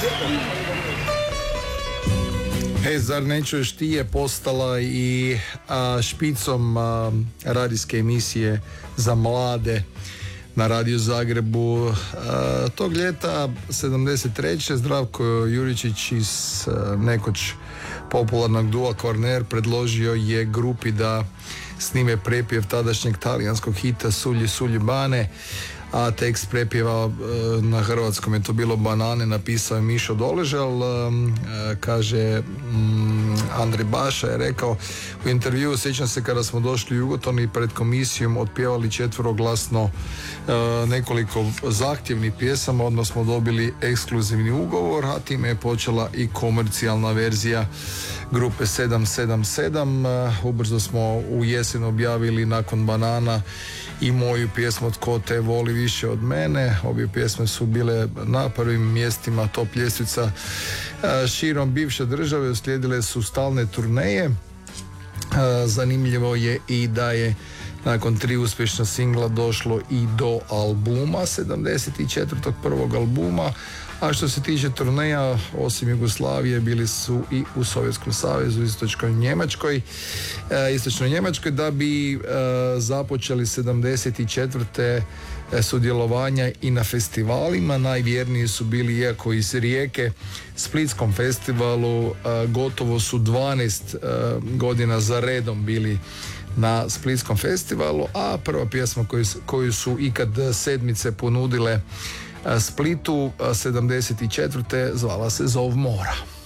Zar ne čuješ ti je postala i špicom radijske emisije za mlade na Radio Zagrebu. Tog ljeta 73. Zdravko Juričić iz nekoć popularnog dua Kvarner predložio je grupi da snime prepjev tadašnjeg talijanskog hita Sulji sulji bane, a tekst prepjeva na hrvatskom je to bilo Banane, napisao je Mišo Doležal. Kaže Andrej Baša je rekao u intervjuu, sjećam se kada smo došli u Jugoton i pred komisijom otpjevali četveroglasno nekoliko zahtjevnih pjesama, odmah smo dobili ekskluzivni ugovor, a time je počela i komercijalna verzija grupe 777. Ubrzo smo u jesen objavili nakon Banana i moju pjesmu Tko te voli više od mene. Obje pjesme su bile na prvim mjestima top ljestvica širom bivše države, uslijedile su stalne turneje. Zanimljivo je i da je nakon 3 uspješna singla došlo i do albuma 74. prvog albuma, a što se tiče turneja, osim Jugoslavije bili su i u Sovjetskom savezu, istočnoj Njemačkoj, da bi započeli 74. sudjelovanja i na festivalima. Najvjerniji su bili, iako iz Rijeke, Splitskom festivalu. Gotovo su 12 godina za redom bili na Splitskom festivalu, a prva pjesma koju su ikad sedmice ponudile Splitu 74. zvala se Zov mora.